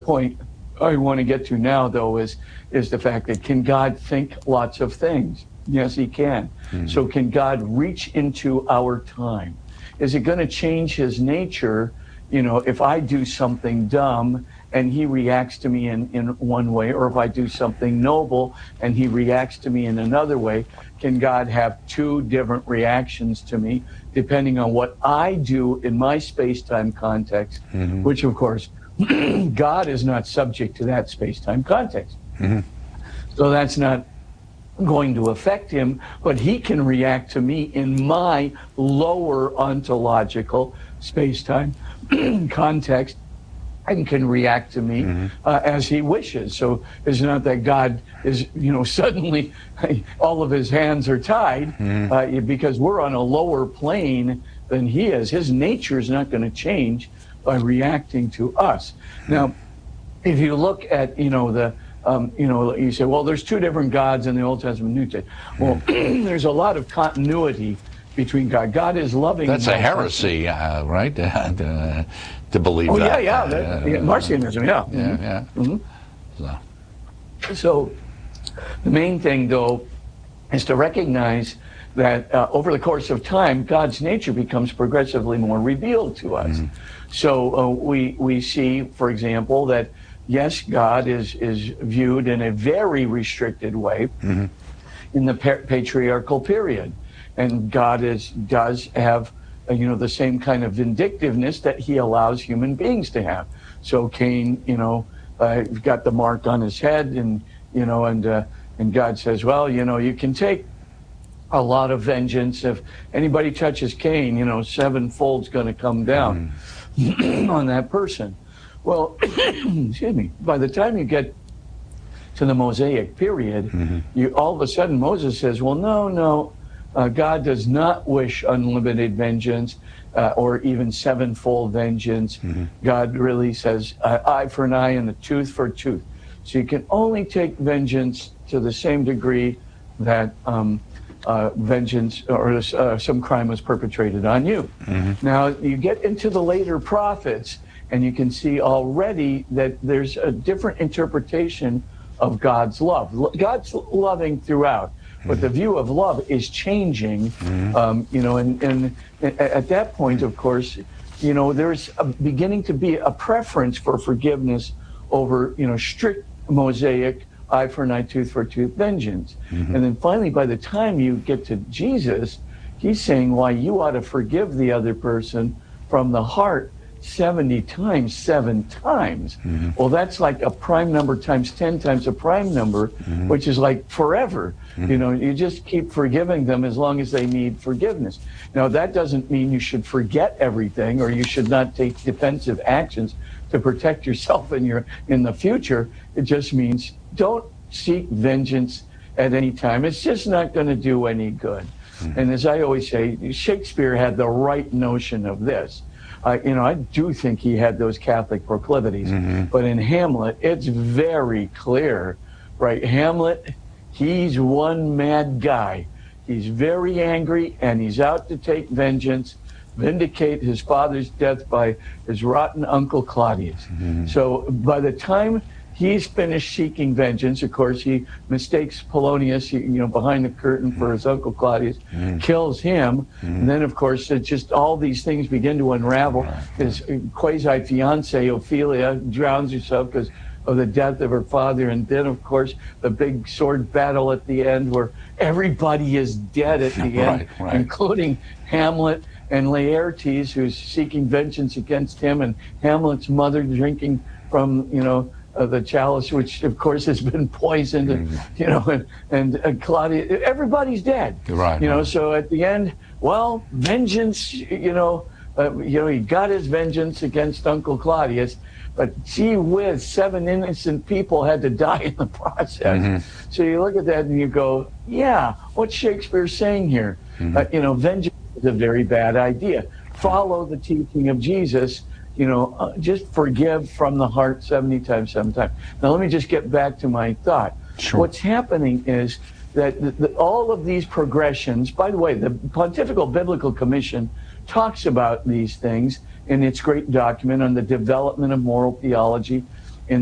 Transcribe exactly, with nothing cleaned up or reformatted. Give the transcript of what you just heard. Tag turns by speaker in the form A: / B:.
A: point I want to get to now, though, is is the fact that can God think lots of things? Yes, he can. Mm-hmm. So can God reach into our time? Is it going to change his nature, you know, if I do something dumb and he reacts to me in, in one way, or if I do something noble and he reacts to me in another way? Can God have two different reactions to me, depending on what I do in my space-time context, mm-hmm. which, of course, God is not subject to that space-time context. Mm-hmm. So that's not going to affect him, but he can react to me in my lower ontological space-time context and can react to me mm-hmm. uh, as he wishes. So it's not that God is, you know, suddenly all of his hands are tied mm-hmm. uh, because we're on a lower plane than he is. His nature is not going to change by reacting to us. Now, if you look at, you know, the, um, you know, you say, well, there's two different gods in the Old Testament and New Testament. Well, there's a lot of continuity between God. God is loving.
B: That's a heresy, uh, right? to, to believe
A: oh,
B: that.
A: Oh, yeah, yeah. That, uh, yeah Marcionism, yeah.
B: Yeah, mm-hmm. yeah.
A: Mm-hmm. So. so the main thing, though, is to recognize that uh, over the course of time, God's nature becomes progressively more revealed to us. Mm-hmm. So uh, we we see, for example, that yes, God is is viewed in a very restricted way mm-hmm. in the pa- patriarchal period, and God is does have uh, you know the same kind of vindictiveness that He allows human beings to have. So Cain, you know, uh, got the mark on his head, and you know, and uh, and God says, well, you know, you can take a lot of vengeance. If anybody touches Cain, you know, sevenfold's going to come down mm. on that person. Well, excuse me, by the time you get to the Mosaic period, mm-hmm. you all of a sudden Moses says, well, no, no, uh, God does not wish unlimited vengeance uh, or even sevenfold vengeance. Mm-hmm. God really says uh, eye for an eye and a tooth for a tooth. So you can only take vengeance to the same degree that um, Uh, vengeance or uh, some crime was perpetrated on you. Mm-hmm. Now, you get into the later prophets, and you can see already that there's a different interpretation of God's love. God's loving throughout, mm-hmm. but the view of love is changing, mm-hmm. um, you know, and, and at that point, of course, you know, there's a beginning to be a preference for forgiveness over, you know, strict Mosaic eye for an eye, tooth for a tooth vengeance. Mm-hmm. And then finally, by the time you get to Jesus, he's saying, why, you ought to forgive the other person from the heart seventy times, seven times. Mm-hmm. Well, that's like a prime number times ten times a prime number, mm-hmm. which is like forever. Mm-hmm. You know, you just keep forgiving them as long as they need forgiveness. Now, that doesn't mean you should forget everything, or you should not take defensive actions to protect yourself in your in the future. It just means don't seek vengeance at any time. It's just not going to do any good. Mm-hmm. And as I always say, Shakespeare had the right notion of this. Uh, you know, I do think he had those Catholic proclivities. Mm-hmm. But in Hamlet, it's very clear, right? Hamlet, he's one mad guy. He's very angry, and he's out to take vengeance, vindicate his father's death by his rotten uncle Claudius. Mm-hmm. So by the time he's finished seeking vengeance, of course, he mistakes Polonius, you know, behind the curtain for his uncle Claudius, mm-hmm. kills him. Mm-hmm. And then, of course, it just all these things begin to unravel. His quasi-fiancée, Ophelia, drowns herself because of the death of her father. And then, of course, the big sword battle at the end where everybody is dead at the right, end, right. including Hamlet and Laertes, who's seeking vengeance against him, and Hamlet's mother drinking from, you know, Uh, the chalice, which of course has been poisoned, and, you know, and, and uh, Claudia, everybody's dead.
B: Right.
A: You know,
B: right.
A: so at the end, well, vengeance, you know, uh, you know, he got his vengeance against Uncle Claudius, but gee whiz, seven innocent people had to die in the process. Mm-hmm. So you look at that and you go, yeah, what's Shakespeare saying here? Mm-hmm. Uh, you know, vengeance is a very bad idea. Follow the teaching of Jesus. You know, uh, just forgive from the heart seventy times, seven times. Now, let me just get back to my thought. Sure. What's happening is that the, the, all of these progressions, by the way, the Pontifical Biblical Commission talks about these things in its great document on the development of moral theology